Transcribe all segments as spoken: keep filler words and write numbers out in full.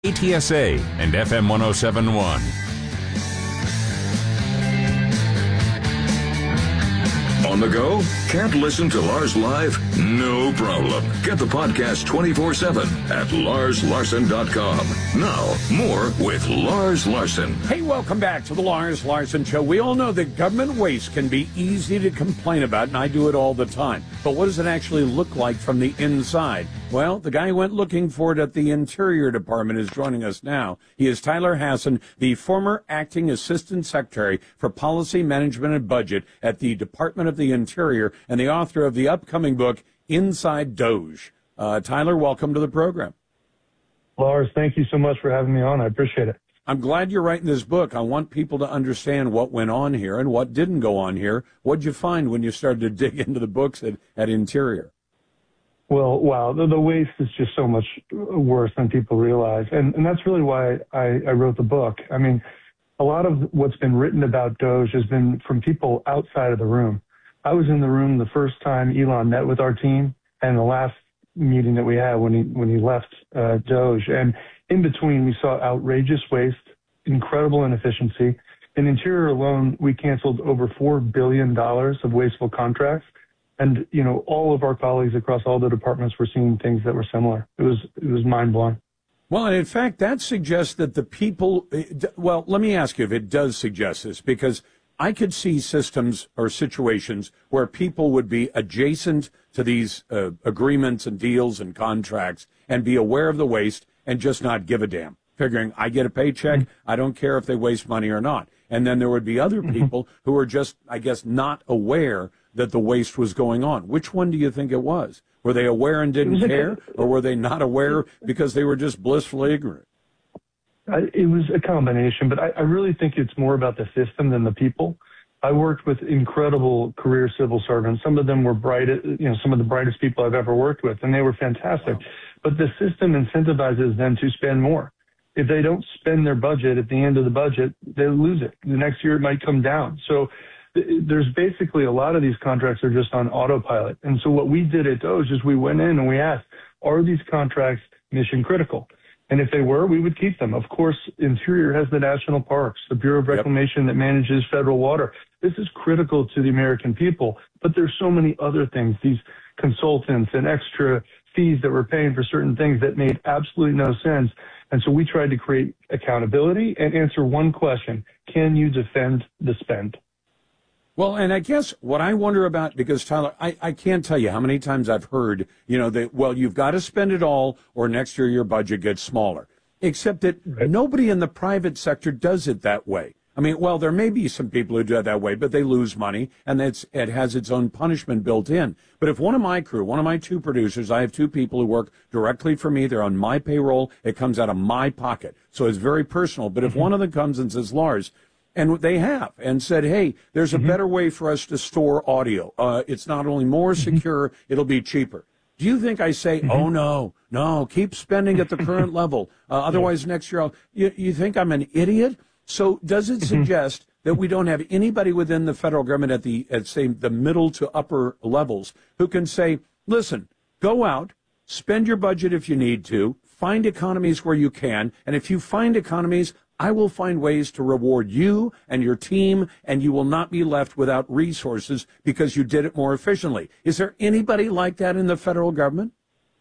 A T S A and F M one oh seven point one. On the go? Can't listen to Lars live? No problem. Get the podcast twenty-four seven at lars larson dot com. Now, more with Lars Larson. Hey, welcome back to the Lars Larson Show. We all know that government waste can be easy to complain about, and I do it all the time. But what does it actually look like from the inside? Well, the guy who went looking for it at the Interior Department is joining us now. He is Tyler Hasson, the former acting assistant secretary for policy management and budget at the Department of the Interior and the author of the upcoming book, Inside DOGE. Uh, Tyler, welcome to the program. Lars, thank you so much for having me on. I appreciate it. I'm glad you're writing this book. I want people to understand what went on here and what didn't go on here. What'd you find when you started to dig into the books at, at Interior? Well, wow, the, the waste is just so much worse than people realize. And, and that's really why I, I wrote the book. I mean, a lot of what's been written about DOGE has been from people outside of the room. I was in the room the first time Elon met with our team and the last meeting that we had when he, when he left uh, DOGE. And in between, we saw outrageous waste, incredible inefficiency. In Interior alone, we canceled over four billion dollars of wasteful contracts. And, you know, all of our colleagues across all the departments were seeing things that were similar. It was it was mind-blowing. Well, and in fact, that suggests that the people, well, let me ask you if it does suggest this, because I could see systems or situations where people would be adjacent to these uh, agreements and deals and contracts and be aware of the waste and just not give a damn, figuring I get a paycheck, mm-hmm. I don't care if they waste money or not. And then there would be other people mm-hmm. who are just, I guess, not aware that the waste was going on. Which one do you think it was? Were they aware and didn't care, or were they not aware because they were just blissfully ignorant? It was a combination, but I, I really think it's more about the system than the people. I worked with incredible career civil servants. Some of them were bright, you know, some of the brightest people I've ever worked with, and they were fantastic. Wow. But the system incentivizes them to spend more. If they don't spend their budget at the end of the budget, they lose it. The next year it might come down. So there's basically a lot of these contracts are just on autopilot. And so what we did at DOGE is we went in and we asked, are these contracts mission critical? And if they were, we would keep them. Of course, Interior has the national parks, the Bureau of Reclamation yep. that manages federal water. This is critical to the American people, but there's so many other things, these consultants and extra fees that we're paying for certain things that made absolutely no sense. And so we tried to create accountability and answer one question: can you defend the spend? Well, and I guess what I wonder about, because Tyler, I, I can't tell you how many times I've heard, you know, that, well, you've got to spend it all or next year your budget gets smaller, except that right. nobody in the private sector does it that way. I mean, well, there may be some people who do it that way, but they lose money and it's, it has its own punishment built in. But if one of my crew, one of my two producers, I have two people who work directly for me, they're on my payroll, it comes out of my pocket. So it's very personal. But if mm-hmm. one of them comes and says, Lars, and they have, and said, hey, there's a mm-hmm. better way for us to store audio. Uh, it's not only more mm-hmm. secure, it'll be cheaper. Do you think I say, mm-hmm. oh, no, no, keep spending at the current level. Uh, otherwise, yeah. next year, I'll, you, you think I'm an idiot? So does it mm-hmm. suggest that we don't have anybody within the federal government at the, at say, the middle to upper levels who can say, listen, go out, spend your budget if you need to, find economies where you can, and if you find economies, I will find ways to reward you and your team, and you will not be left without resources because you did it more efficiently. Is there anybody like that in the federal government?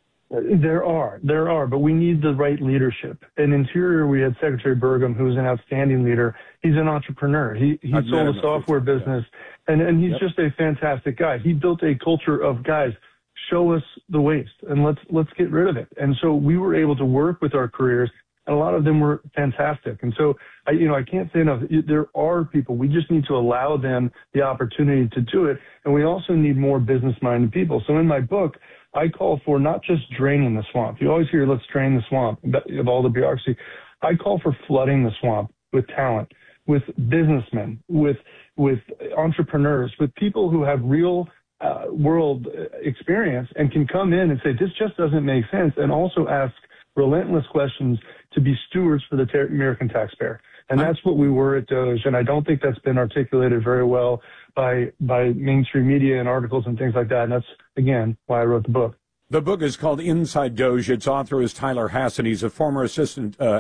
There are, there are, but we need the right leadership. In Interior, we had Secretary Burgum, who's an outstanding leader. He's an entrepreneur. He he sold a software business, yeah. and, and he's yep. just a fantastic guy. He built a culture of, guys, show us the waste, and let's let's get rid of it. And so we were able to work with our careers, and a lot of them were fantastic. And so, I, you know, I can't say enough. There are people. We just need to allow them the opportunity to do it, and we also need more business-minded people. So in my book, I call for not just draining the swamp. You always hear, let's drain the swamp of all the bureaucracy. I call for flooding the swamp with talent, with businessmen, with with entrepreneurs, with people who have real uh, world experience and can come in and say, this just doesn't make sense, and also ask relentless questions to be stewards for the ter- American taxpayer. And that's what we were at DOGE, and I don't think that's been articulated very well by by mainstream media and articles and things like that. And that's, again, why I wrote the book. The book is called Inside Doge. Its author is Tyler Hasson. He's a former assistant uh,